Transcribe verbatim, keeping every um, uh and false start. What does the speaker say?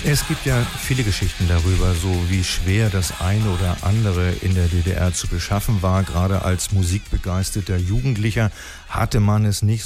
Es gibt ja viele Geschichten darüber, so wie schwer das eine oder andere in der D D R zu beschaffen war. Gerade als musikbegeisterter Jugendlicher hatte man es nicht